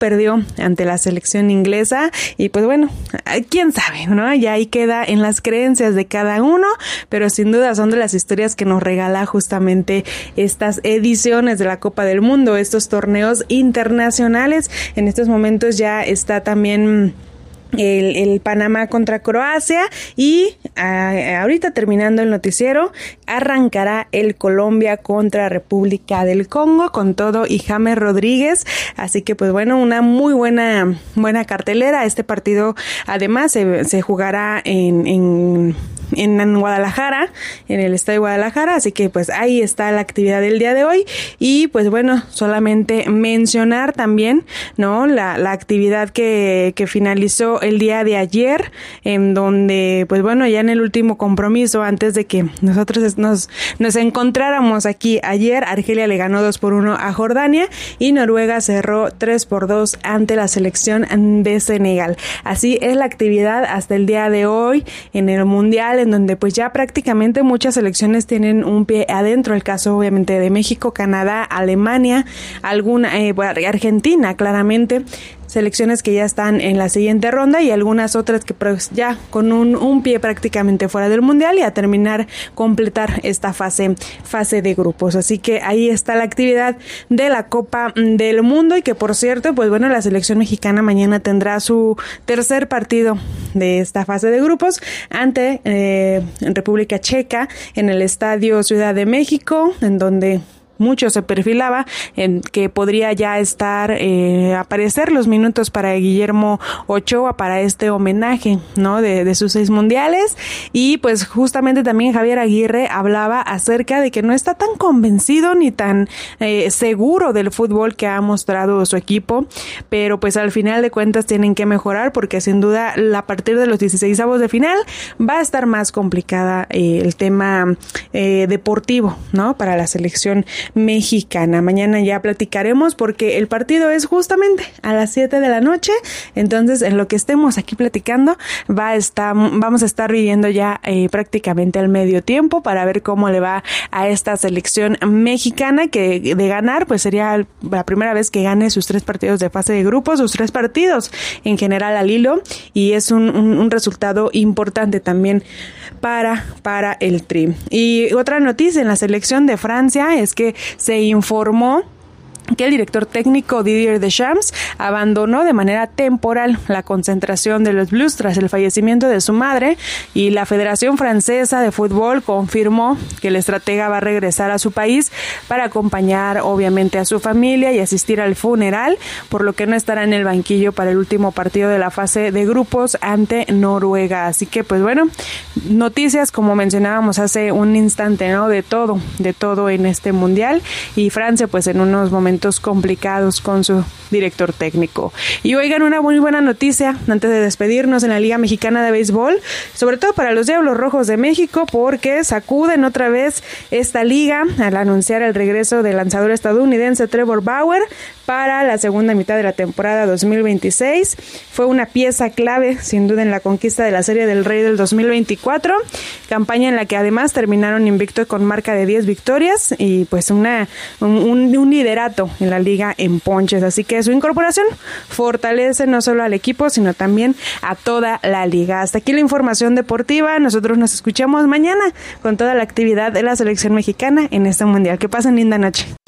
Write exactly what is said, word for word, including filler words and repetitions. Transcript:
perdió ante la selección inglesa y pues bueno, quién sabe, ¿no? Ya ahí queda en las creencias de cada uno, pero sin duda son de las historias que nos regala justamente estas ediciones de la Copa del Mundo, estos torneos internacionales. En estos momentos ya está también El, el Panamá contra Croacia y a, ahorita terminando el noticiero arrancará el Colombia contra República del Congo con todo y James Rodríguez, así que pues bueno, una muy buena buena cartelera. Este partido además se, se jugará en, en en Guadalajara, en el estadio de Guadalajara, así que pues ahí está la actividad del día de hoy. Y pues bueno, solamente mencionar también, ¿no? La, la actividad que, que finalizó el día de ayer, en donde pues bueno, ya en el último compromiso, antes de que nosotros nos, nos encontráramos aquí ayer, Argelia le ganó dos por uno a Jordania y Noruega cerró tres por dos ante la selección de Senegal. Así es la actividad hasta el día de hoy en el Mundial, en donde pues ya prácticamente muchas selecciones tienen un pie adentro. El caso obviamente de México, Canadá, Alemania, alguna eh, Argentina, claramente, selecciones que ya están en la siguiente ronda y algunas otras que pues ya con un, un pie prácticamente fuera del Mundial y a terminar, completar esta fase, fase de grupos. Así que ahí está la actividad de la Copa del Mundo y que por cierto, pues bueno, la selección mexicana mañana tendrá su tercer partido de esta fase de grupos ante eh, República Checa en el Estadio Ciudad de México, en donde mucho se perfilaba en que podría ya estar, eh, aparecer los minutos para Guillermo Ochoa para este homenaje, ¿no? De, de sus seis mundiales. Y pues justamente también Javier Aguirre hablaba acerca de que no está tan convencido ni tan eh, seguro del fútbol que ha mostrado su equipo, pero pues al final de cuentas tienen que mejorar porque sin duda a partir de los dieciseisavos de final va a estar más complicada eh, el tema eh, deportivo, ¿no? Para la selección mexicana. Mañana ya platicaremos porque el partido es justamente a las siete de la noche, entonces en lo que estemos aquí platicando va a estar, vamos a estar viviendo ya eh, prácticamente al medio tiempo para ver cómo le va a esta selección mexicana, que de ganar pues sería la primera vez que gane sus tres partidos de fase de grupos, sus tres partidos en general al hilo, y es un, un, un resultado importante también para, para el Tri. Y otra noticia en la selección de Francia es que se informó que el director técnico Didier Deschamps abandonó de manera temporal la concentración de los Blues tras el fallecimiento de su madre, y la Federación Francesa de Fútbol confirmó que el estratega va a regresar a su país para acompañar obviamente a su familia y asistir al funeral, por lo que no estará en el banquillo para el último partido de la fase de grupos ante Noruega. Así que pues bueno, noticias como mencionábamos hace un instante, ¿no? De todo, de todo en este mundial, y Francia pues en unos momentos complicados con su director técnico. Y oigan, una muy buena noticia antes de despedirnos en la Liga Mexicana de Béisbol, sobre todo para los Diablos Rojos de México, porque sacuden otra vez esta liga al anunciar el regreso del lanzador estadounidense Trevor Bauer para la segunda mitad de la temporada dos mil veintiséis. Fue una pieza clave sin duda en la conquista de la Serie del Rey del dos mil veinticuatro, campaña en la que además terminaron invicto con marca de diez victorias y pues una un, un, un liderato en la liga en ponches. Así que su incorporación fortalece no solo al equipo sino también a toda la liga. Hasta aquí la información deportiva. Nosotros nos escuchamos mañana con toda la actividad de la selección mexicana en este mundial. Que pasen linda noche.